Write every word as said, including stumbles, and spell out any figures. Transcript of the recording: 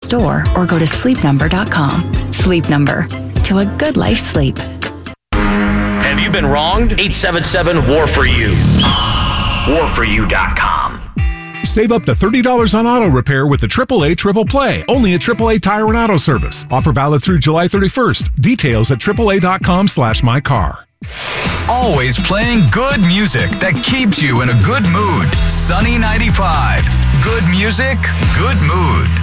store or go to sleep number dot com. Sleep Number. To a good life sleep. Have you been wronged? eight seven seven, W A R for you. war for you dot com. Save up to thirty dollars on auto repair with the triple A Triple Play, only at triple A Tire and Auto Service. Offer valid through July thirty-first. Details at triple A dot com slash my car. Always playing good music that keeps you in a good mood. Sunny ninety-five. Good music, good mood.